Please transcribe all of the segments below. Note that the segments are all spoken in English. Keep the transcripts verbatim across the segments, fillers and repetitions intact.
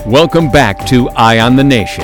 Welcome back to Eye on the Nation.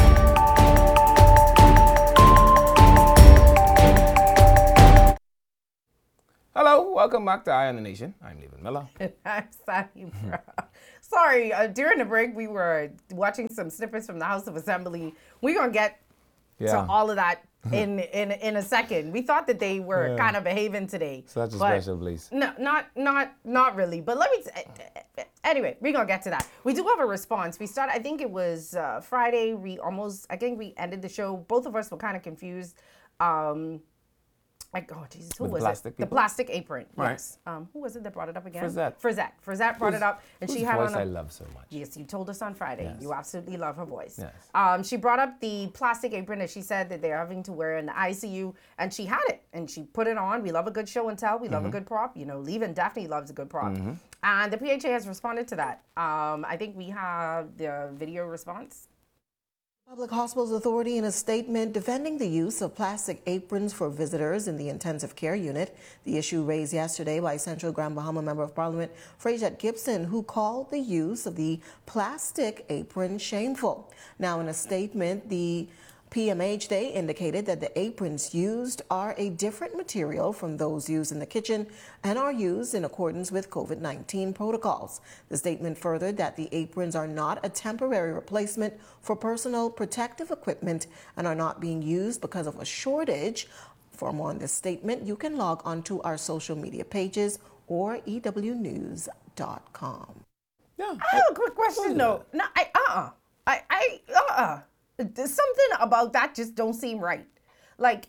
Hello, welcome back to Eye on the Nation. I'm Levan Miller. I'm Sally Brown. Sorry, uh, during the break we were watching some snippets from the House of Assembly. We're gonna get Yeah. to all of that in in in a second. We thought that they were Yeah. kind of behaving today. Such a but special place. No, not not not really. But let me. T- anyway, we're gonna get to that. We do have a response. We started. I think it was uh, Friday. We almost. I think we ended the show. Both of us were kind of confused. Um, Like, oh, Jesus, who With was plastic it? The people? plastic apron, Right. yes. Um, who was it that brought it up again? Frizette. Frizette. Frizette brought Whose- it up, and whose she had voice on a, I love so much. Yes, you told us on Friday. Yes. You absolutely love her voice. Yes. Um, she brought up the plastic apron that she said that they're having to wear in the I C U, and she had it, and she put it on. We love a good show and tell. We love Mm-hmm. a good prop. You know, Levan definitely loves a good prop. And the P H A has responded to that. Um, I think we have the video response. Public Hospitals Authority, in a statement defending the use of plastic aprons for visitors in the intensive care unit, the issue raised yesterday by Central Grand Bahama Member of Parliament Frayjette Gibson, who called the use of the plastic apron shameful. Now, in a statement, the P M H D indicated that the aprons used are a different material from those used in the kitchen and are used in accordance with COVID nineteen protocols. The statement furthered that the aprons are not a temporary replacement for personal protective equipment and are not being used because of a shortage. For more on this statement, you can log onto our social media pages or e w news dot com. Yeah. I have a quick question though. No, I uh-uh. I I uh-uh. There's something about that just don't seem right. Like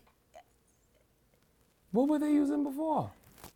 What were they using before?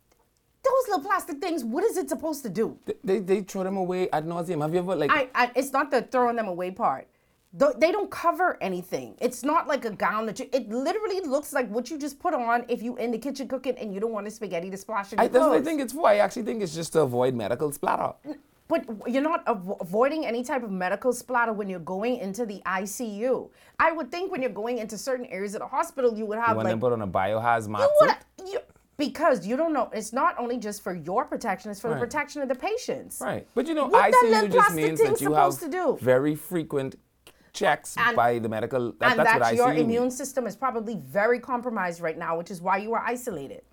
those little plastic things, what is it supposed to do? They, they, they throw them away ad nauseum. Have you ever, like... I, I it's not the throwing them away part. Th- They don't cover anything. It's not like a gown that you, it literally looks like what you just put on if you in the kitchen cooking and you don't want the spaghetti to splash in your I, that's what I clothes. think it's for. I actually think it's just to avoid medical splatter. But you're not avo- avoiding any type of medical splatter when you're going into the I C U. I would think when you're going into certain areas of the hospital, you would have When like they put on a biohazmat you suit. would, you, because you don't know. It's not only just for your protection; it's for the Right. protection of the patients. Right. But you know, What that I C U little just plastic means that thing's you have supposed to do? very frequent checks And- by the medical... That, and that's that what your I C U immune means. system is probably very compromised right now, which is why you are isolated.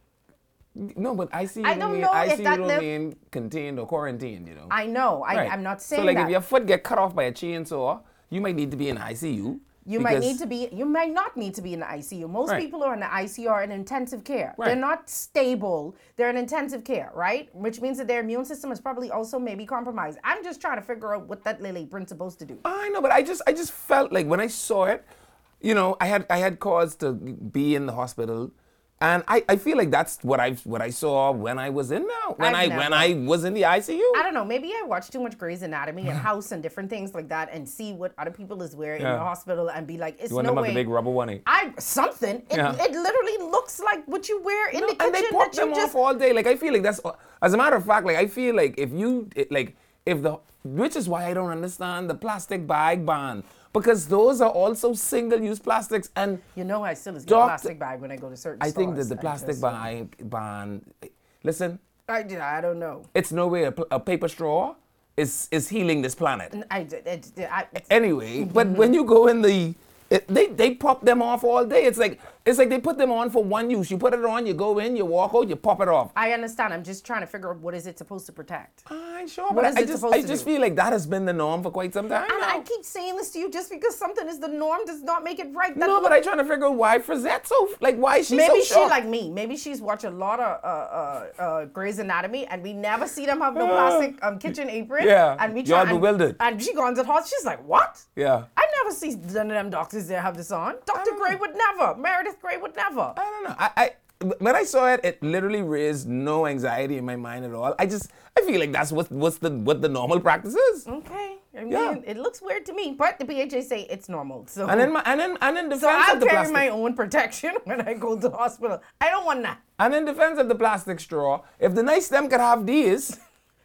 No, but I C U I don't don't mean, know I C U if that don't live- mean contained or quarantined, you know. I know. I, Right. I'm not saying So like that. if your foot get cut off by a chainsaw, you might need to be in I C U. You might because- need to be, you might not need to be in the I C U. Most Right. people who are in the I C U are in intensive care. Right. They're not stable. They're in intensive care, right? Which means that their immune system is probably also maybe compromised. I'm just trying to figure out what that little apron's supposed to do. I know, but I just I just felt like when I saw it, you know, I had I had cause to be in the hospital. And I, I feel like that's what I what I saw when I was in now. When I've I when never- I was in the I C U. I don't know. Maybe I watch too much Grey's Anatomy and House and different things like that, and see what other people is wearing in Yeah. the hospital, and be like, "It's You want no them have way." the big rubber one, eh? I something. It, Yeah. it literally looks like what you wear in the kitchen. And they pop that you them just, off all day. Like I feel like that's as a matter of fact, like I feel like if you it, like if the which is why I don't understand the plastic bag ban. Because those are also single-use plastics, and You know, I still is get a Doctor- plastic bag when I go to certain I stores. think that the I plastic just- bag ban. Listen, I, I don't know. it's no way a, pl- a paper straw is is healing this planet. I, it, it, I, Anyway, but when you go in the, it, they they pop them off all day. It's like it's like they put them on for one use. You put it on, you go in, you walk out, you pop it off. I understand. I'm just trying to figure out what is it supposed to protect. I sure, What but is I it just supposed I to just do? feel like that has been the norm for quite some time And now. I keep saying this to you, just because something is the norm does not make it right. That no, but I'm trying to figure out why Frizette so like why is she Maybe so she shocked? like me. Maybe she's watched a lot of uh, uh, uh, Grey's Anatomy, and we never see them have no plastic um, kitchen apron. Yeah, and we y'all try, and, bewildered. And she goes to the hospital. She's like, "What? Yeah. I never see none of them doctors there have this on. Doctor Gray would never. Meredith Gray would never." I don't know. I, I when I saw it, it literally raised no anxiety in my mind at all. I just I feel like that's what what's the what the normal practice is. Okay. I mean, Yeah. it looks weird to me, but the P H A say it's normal. So, And then my, and then and in defense so I'll of the carry plastic, my own protection when I go to the hospital. I don't want that. and in defense of the plastic straw, if the nice them could have these,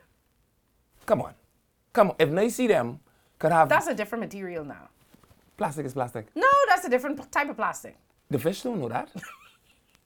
come on, come on. If nicey them could have That's a different material now. plastic is plastic. No, that's a different p- type of plastic. The fish don't know that.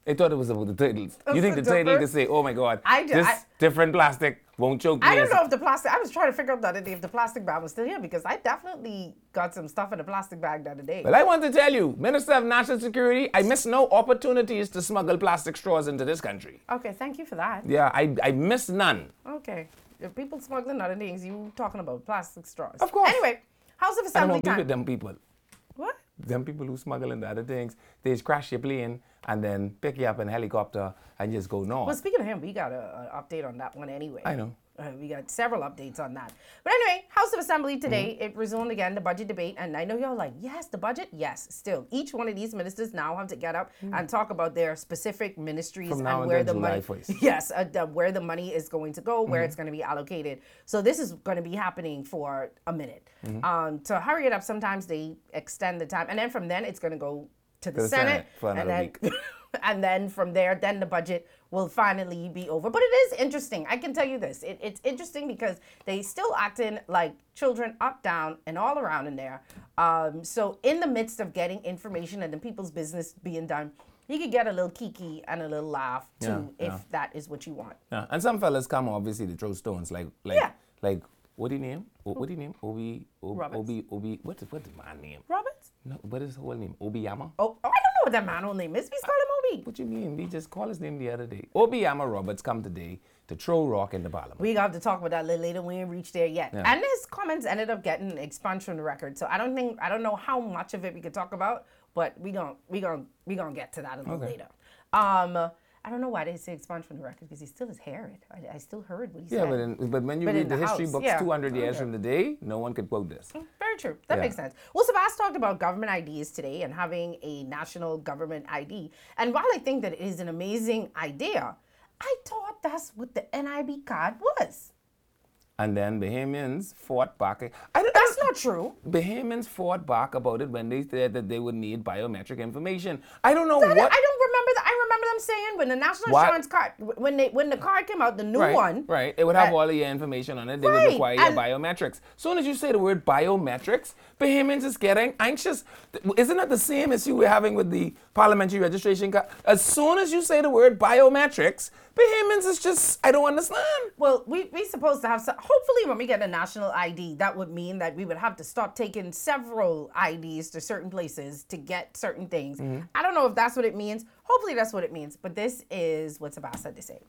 I thought it was about the turtles. You think the the turtle fur- could say, oh my God, I do- this I- different plastic won't choke me. I don't as- know if the plastic. I was trying to figure out the other day if the plastic bag was still here because I definitely got some stuff in a plastic bag the other day. Well, I want to tell you, Minister of National Security, I miss no opportunities to smuggle plastic straws into this country. Okay, thank you for that. Yeah, I, I miss none. Okay, if people smuggling other things, you talking about plastic straws? Of course. Anyway, House of I don't Assembly want to be time. with them people. What? Them people who smuggle into other things, they just crash your plane and then pick you up in a helicopter and just go north. Well, speaking of him, we got an update on that one anyway. I know. Uh, we got several updates on that. But anyway, House of Assembly today, Mm-hmm. it resumed again the budget debate. And I know y'all like, yes, the budget? Yes, still. Each one of these ministers now have to get up and talk about their specific ministries Mm. From now and where the until July money first. Yes, uh, the, where the money is going to go, where Mm-hmm. it's going to be allocated. So this is going to be happening for a minute. Mm-hmm. Um, to hurry it up, sometimes they extend the time. And then from then, it's going to go to the, the Senate. Senate for and another then, and then from there, then the budget will finally be over. But it is interesting. I can tell you this. It, it's interesting because they still acting like children up, down, and all around in there. Um, so in the midst of getting information and the people's business being done, you could get a little kiki and a little laugh too, Yeah, if yeah. that is what you want. Yeah. And some fellas come obviously to throw stones, like like Yeah. like what do you name? O- What do you name? Obi Obi Roberts. Obi Obi. What's what's the man name? Roberts? No, what is his whole name? Obiyama. Oh, oh, I don't know what that man whole name is. We just call him Obi. What you mean? We just call his name the other day. Obiyama Roberts come today to throw rock in the parliament. We have to talk about that a little later. We ain't reached there yet. Yeah. And his comments ended up getting expunged from the record. So I don't think I don't know how much of it we could talk about, but we gon' we gon' we gonna get to that a little Okay. later. Um, I don't know why they say expunged from the record because he still has heard. I, I still heard what he Yeah, said. but in, but when you But in read the, the history House, books yeah. two hundred years Okay. from the day, no one could quote this. Very true. That Yeah. makes sense. Well, Sabas talked about government I Ds today and having a national government I D. And while I think that it is an amazing idea, I thought that's what the N I B card was. And then Bahamians fought back. I don't, That's not true. Bahamians fought back about it when they said that they would need biometric information. I don't know That- what. I don't remember that. I remember them saying when the national What? insurance card, when they when the card came out, the new Right, one. right. It would have uh, all of your information on it. They right, would require your and- biometrics. Soon as you say the word biometrics, Bahamians is getting anxious. Isn't that the same issue we're having with the parliamentary registration card? As soon as you say the word biometrics, Bahamians is just, I don't understand. Well, we we supposed to have some. Hopefully, when we get a national I D, that would mean that we would have to stop taking several I Ds to certain places to get certain things. Mm-hmm. I don't know if that's what it means. Hopefully, that's what it means. But this is what Sabas had to say.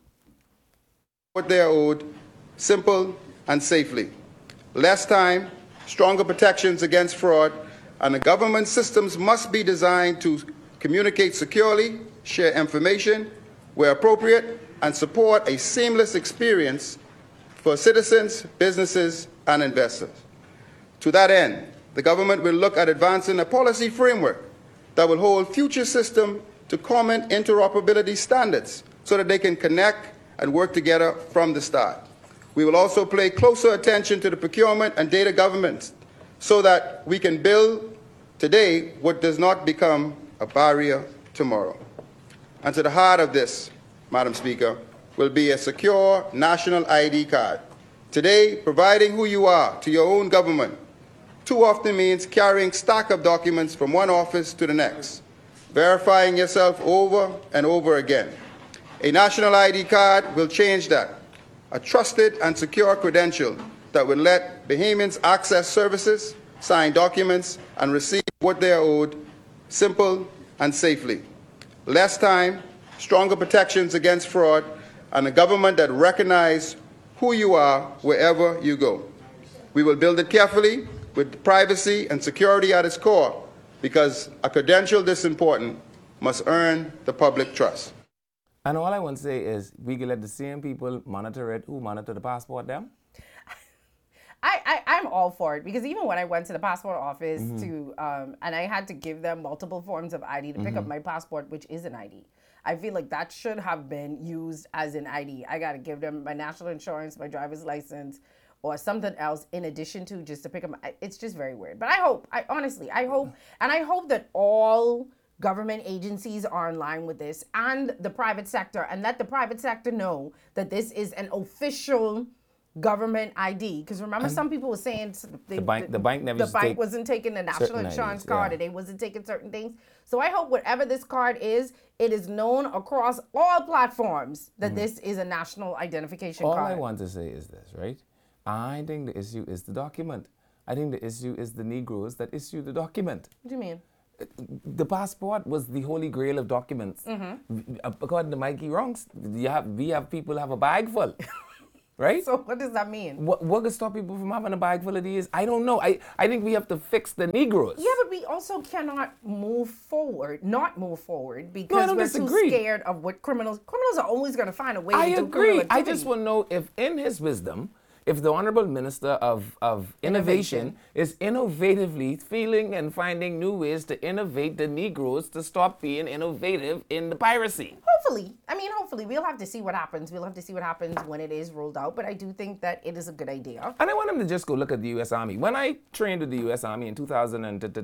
What they are owed, simple and safely. Less time, stronger protections against fraud, and the government systems must be designed to communicate securely, share information where appropriate, and support a seamless experience for citizens, businesses, and investors. To that end, the government will look at advancing a policy framework that will hold future systems to common interoperability standards so that they can connect and work together from the start. We will also pay closer attention to the procurement and data governance so that we can build today what does not become a barrier tomorrow. And to the heart of this, Madam Speaker, will be a secure national I D card. Today, providing who you are to your own government too often means carrying stack of documents from one office to the next, verifying yourself over and over again. A national I D card will change that. A trusted and secure credential that will let Bahamians access services, sign documents, and receive what they are owed, simple and safely. Less time, stronger protections against fraud, and a government that recognizes who you are wherever you go. We will build it carefully with privacy and security at its core because a credential this important must earn the public trust. And all I want to say is we can let the same people monitor it who monitor the passport them. I, I, I'm all for it because even when I went to the passport office Mm-hmm. to, um, and I had to give them multiple forms of I D to pick Mm-hmm. up my passport, which is an I D. I feel like that should have been used as an I D. I got to give them my national insurance, my driver's license, or something else in addition to just to pick up. My, it's just very weird. But I hope, I honestly, I hope, and I hope that all government agencies are in line with this and the private sector, and let the private sector know that this is an official government I D. Because remember, some people were saying they, The bank- the bank never the used to bank take wasn't taking the national certain insurance I Ds, card, yeah. and they wasn't taking certain things. So I hope whatever this card is, it is known across all platforms that this is a national identification All card. I want to say is this, right? I think the issue is the document. I think the issue is the Negroes that issue the document. What do you mean? The passport was the holy grail of documents. Mm-hmm. According to Mikey Ronks, you have, we have people have a bag full, right? So what does that mean? What, what could stop people from having a bag full of these? I don't know. I, I think we have to fix the Negroes. Yeah, but we also cannot move forward, not move forward, because don't we're disagree. too scared of what criminals. Criminals are always going to find a way I to do agree. criminal I activity. just want to know if, in his wisdom, if the Honorable Minister of, of Innovation, Innovation. is innovatively feeling and finding new ways to innovate the Negroes to stop being innovative in the piracy. Hopefully, I mean, hopefully, we'll have to see what happens. We'll have to see what happens when it is rolled out. But I do think that it is a good idea. And I want him to just go look at the U S Army. When I trained with the U S Army in two thousand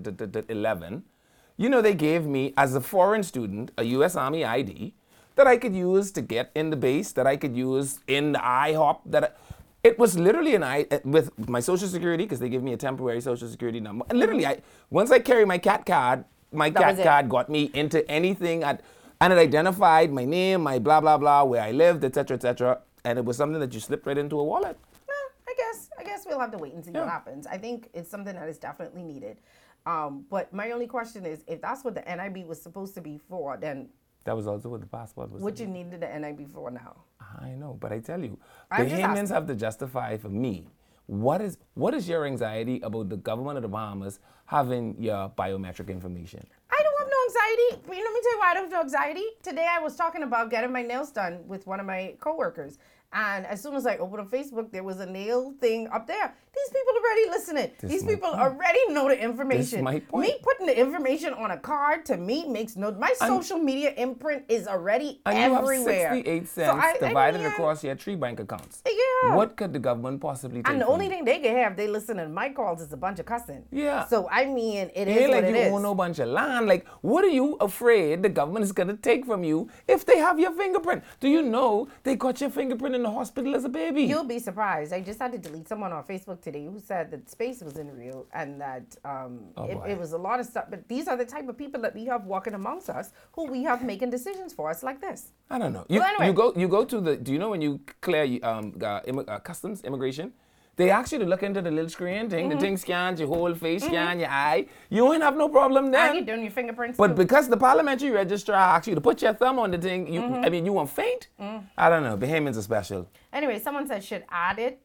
eleven, you know, they gave me, as a foreign student, a U S Army I D that I could use to get in the base, that I could use in the I hop, that I, it was literally an I, with my social security, because they give me a temporary social security number. And literally, I once I carry my CAT card, my That CAT was it. card got me into anything, at, and it identified my name, my blah, blah, blah, where I lived, et cetera, et cetera. And it was something that you slipped right into a wallet. Well, I guess I guess we'll have to wait and see Yeah. what happens. I think it's something that is definitely needed. Um, but my only question is, if that's what the N I B was supposed to be for, then That was also what the passport was. what you needed the N I B for now? I know, but I tell you, I'm the just Bahamians asking. have to justify for me. What is what is your anxiety about the government of the Bahamas having your biometric information? I don't have no anxiety. But let me tell you why I don't have no anxiety. Today I was talking about getting my nails done with one of my coworkers. And as soon as I opened up Facebook, there was a nail thing up there. These people already listening. This These my people point. already know the information. my point. Me putting the information on a card to me makes no. My And- social media imprint is already And everywhere. you have sixty-eight So cents I- I divided mean, across your three bank accounts. Yeah. What could the government possibly take And the from only you? thing they can have, they listen to my calls, is a bunch of cussing. Yeah. So I mean, it It is ain't what like it you is. own no bunch of land. Like, what are you afraid the government is going to take from you if they have your fingerprint? Do you know they got your fingerprint in the hospital as a baby? You'll be surprised. I just had to delete someone on Facebook today who said that space wasn't real and that um, Oh, it, boy. it was a lot of stuff. But these are the type of people that we have walking amongst us who we have making decisions for us like this. I don't know. You, Well, anyway. you go you go to the, do you know when you clear um, uh, immi- uh, customs, immigration, they ask you to look into the little screen thing, Mm-hmm. the thing scans your whole face, scan your eye. You ain't have no problem And then. you're doing your fingerprints But too. because the parliamentary registrar asks you to put your thumb on the thing, you, Mm-hmm. I mean, you want faint? Mm. I don't know. Bahamians are special. Anyway, someone said should add it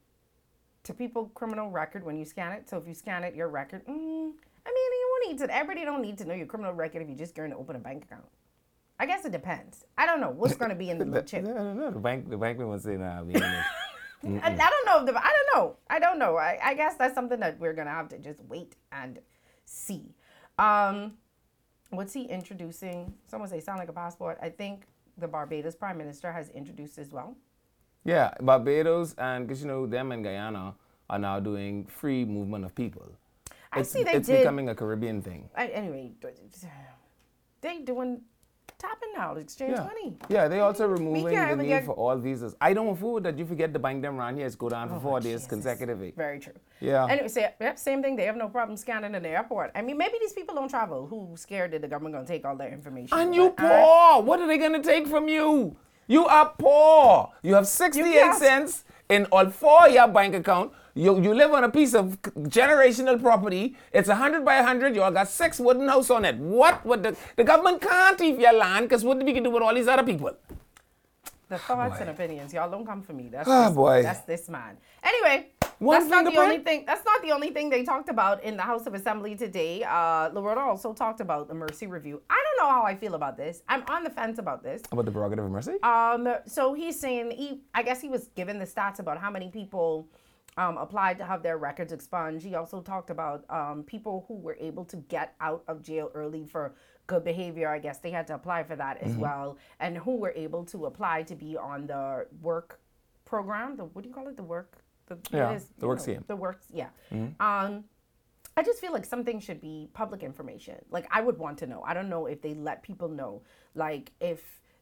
to people criminal record when you scan it. So if you scan it, your record. Mm, I mean, you won't need to. Everybody don't need to know your criminal record if you're just going to open a bank account. I guess it depends. I don't know what's going to be in the little chip. I don't know. The bank, the bankman would say, nah, we ain't it. I, I don't know. If the, I don't know. I don't know. I, I guess that's something that we're gonna have to just wait and see. Um, what's he introducing? Someone say sound like a passport. I think the Barbados Prime Minister has introduced as well. Yeah, Barbados and, because you know, them and Guyana are now doing free movement of people. I it's, see they It's did. becoming a Caribbean thing. I, anyway, they doing tapping now to exchange Yeah. money. Yeah, they also removing can't the even need get- for all visas. I don't fool that you forget to bank them around here. It's go down for Oh, four days Jesus. consecutively. Very true. Yeah. Anyway, so, yep, same thing. They have no problem scanning in the airport. I mean, maybe these people don't travel. Who scared that the government gonna take all their information? And you But, uh, poor. What are they going to take from you? You are poor. You have sixty-eight yes. cents in all four of your bank account. You, you live on a piece of generational property. It's one hundred by one hundred. You all got six wooden house on it. What would the, the government can't thief your land because what do we can do with all these other people? The thoughts and opinions, y'all don't come for me. That's Ah, this, boy. That's this man. Anyway, One that's not the fingerprint? only thing. That's not the only thing they talked about in the House of Assembly today. Uh, Loretta also talked about the mercy review. I don't know how I feel about this. I'm on the fence about this. About the prerogative of mercy? Um, so he's saying he, I guess he was given the stats about how many people um, applied to have their records expunged. He also talked about um, people who were able to get out of jail early for good behavior. I guess they had to apply for that as well, and who were able to apply to be on the work program. The what do you call it? The work. The, Yeah, it is, the you work know, scheme. The works. Yeah. Um, I just feel like something should be public information. Like I would want to know. I don't know if they let people know. Like if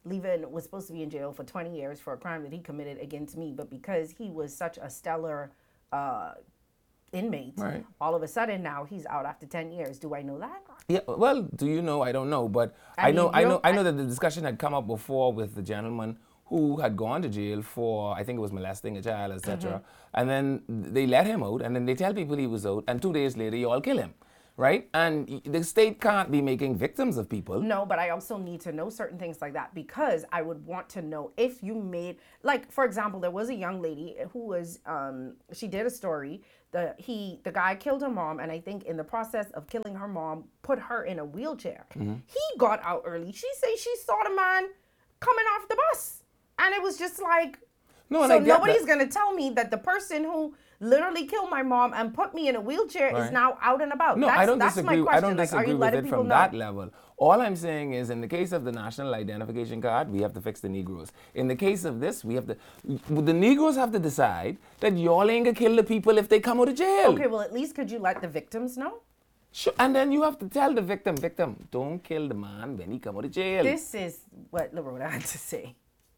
Levin was supposed to be in jail for twenty years for a crime that he committed against me, but because he was such a stellar uh, inmate, Right. all of a sudden now he's out after ten years. Do I know that? Yeah, well, do you know? I don't know, but I, I know, mean, I you're- know, I know that the discussion had come up before with the gentleman who had gone to jail for, I think it was molesting a child, et cetera. Mm-hmm. And then they let him out, and then they tell people he was out, and two days later, you all kill him, right? And y- the state can't be making victims of people. No, but I also need to know certain things like that because I would want to know if you made, like, for example, there was a young lady who was, um, she did a story. The he, the guy killed her mom, and I think in the process of killing her mom, put her in a wheelchair. Mm-hmm. He got out early. She say she saw the man coming off the bus, and it was just like, No, and so I get nobody's that. gonna tell me that the person who literally killed my mom and put me in a wheelchair is Right. now out and about. No, that's, I don't that's disagree. My question. I don't like, are disagree you with letting it people from know? that level. All I'm saying is, in the case of the national identification card, we have to fix the Negroes. In the case of this, we have to. The Negroes have to decide that y'all ain't gonna kill the people if they come out of jail. Okay, well, at least could you let the victims know? Sure. And then you have to tell the victim, victim, don't kill the man when he come out of jail. This is what Loretta had to say.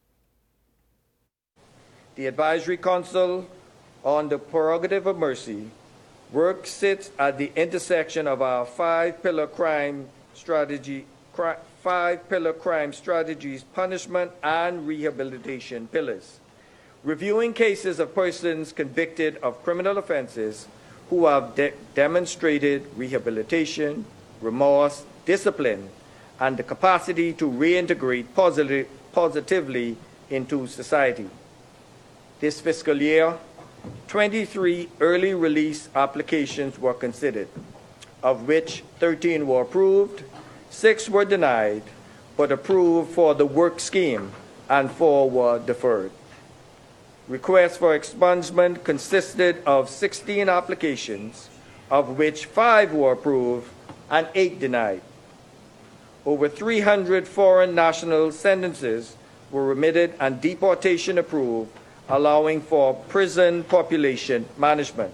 The Advisory Council on the Prerogative of Mercy work sits at the intersection of our five-pillar crime strategy, cri- five-pillar crime strategies, punishment and rehabilitation pillars, reviewing cases of persons convicted of criminal offenses who have de- demonstrated rehabilitation, remorse, discipline, and the capacity to reintegrate positive, positively into society. This fiscal year, twenty-three early release applications were considered, of which thirteen were approved, six were denied, but approved for the work scheme, and four were deferred. Requests for expungement consisted of sixteen applications, of which five were approved and eight denied. Over three hundred foreign national sentences were remitted and deportation approved, allowing for prison population management.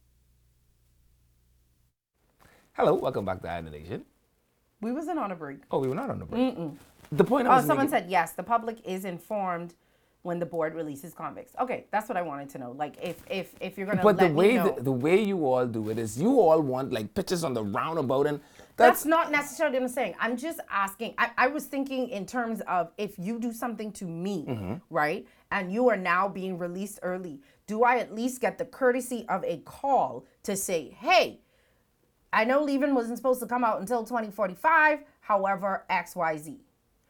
Hello, welcome back to Eye on the Nation. We wasn't on a break. Oh, we were not on the break. The point I Oh, was someone making, said yes. The public is informed when the board releases convicts. Okay, that's what I wanted to know. Like, if if if you're gonna but the let way me know, the, the way you all do it is you all want like pictures on the roundabout, and that's that's, not necessarily what I'm saying. I'm just asking. I, I was thinking in terms of if you do something to me, Mm-hmm. right, and you are now being released early, do I at least get the courtesy of a call to say, hey, I know Levin wasn't supposed to come out until twenty forty-five, however, X Y Z.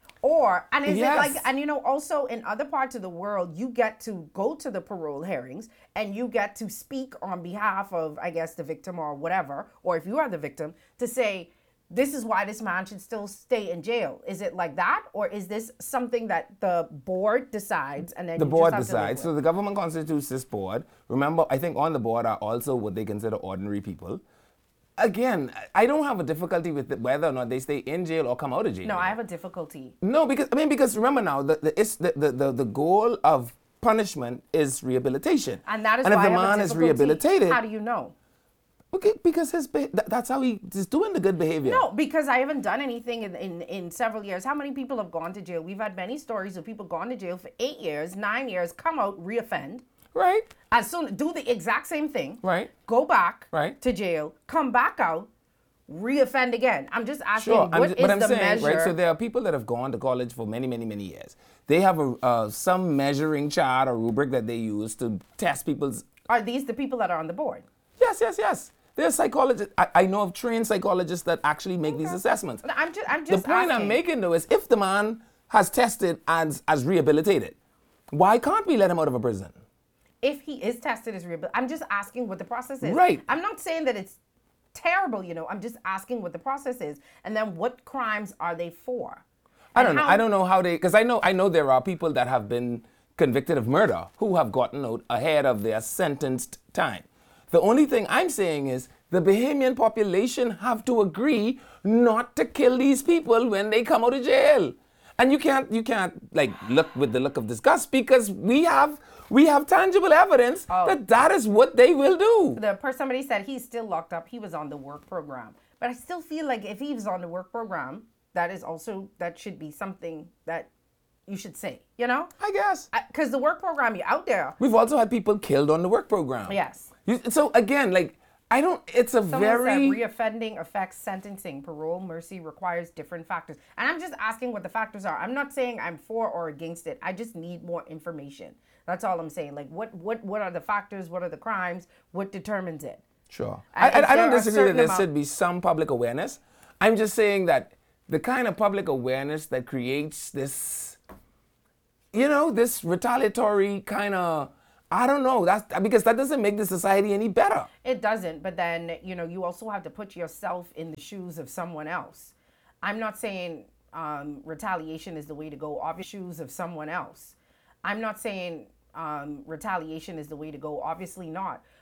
Or, and is Yes. it like, and you know, also in other parts of the world, you get to go to the parole hearings and you get to speak on behalf of, I guess, the victim or whatever, or if you are the victim, to say, this is why this man should still stay in jail. Is it like that? Or is this something that the board decides and then the you board just have to live decides. So with? the government constitutes this board. Remember, I think on the board are also what they consider ordinary people. Again, I don't have a difficulty with whether or not they stay in jail or come out of jail. No, I have a difficulty. No, because I mean, because remember now, the the, it's the, the, the, the goal of punishment is rehabilitation. And that is and why if the I have man a is difficulty. rehabilitated, How do you know? okay, because his be- that, that's how he is doing the good behavior. No, because I haven't done anything in, in, in several years. How many people have gone to jail? We've had many stories of people gone to jail for eight years, nine years, come out, reoffend. Right. As soon do the exact same thing. Right. Go back Right. to jail, come back out, reoffend again. I'm just asking Sure, what I'm is just, but I'm the saying, measure? right? So there are people that have gone to college for many, many, many years. They have a uh, some measuring chart or rubric that they use to test people's. Are these the people that are on the board? Yes, yes, yes. There's psychologists. I, I know of trained psychologists that actually make these assessments. I'm just I'm The just point asking. I'm making though is if the man has tested as as rehabilitated, why can't we let him out of a prison? If he is tested as real, I'm just asking what the process is. Right. I'm not saying that it's terrible, you know. I'm just asking what the process is, and then what crimes are they for? I And don't know. how- I don't know how they, because I know I know there are people that have been convicted of murder who have gotten out ahead of their sentenced time. The only thing I'm saying is the Bahamian population have to agree not to kill these people when they come out of jail. And you can't you can't like look with the look of disgust because we have we have tangible evidence Oh. that that is what they will do. The person somebody said he's still locked up. He was on the work program, but I still feel like if he was on the work program, that is also that should be something that you should say, you know? I guess. Because the work program, you're out there. We've also had people killed on the work program. Yes. You, so again, like, I don't, it's a Someone very... said reoffending affects sentencing. Parole mercy requires different factors. And I'm just asking what the factors are. I'm not saying I'm for or against it. I just need more information. That's all I'm saying. Like, what what what are the factors? What are the crimes? What determines it? Sure. And I, is I, I don't there a disagree that certain there amount- should be some public awareness. I'm just saying that the kind of public awareness that creates this, you know, this retaliatory kind of, I don't know, that's because that doesn't make the society any better. It doesn't, but then, you know, you also have to put yourself in the shoes of someone else. I'm not saying um, retaliation is the way to go, obviously, shoes of someone else. I'm not saying um, retaliation is the way to go, obviously not.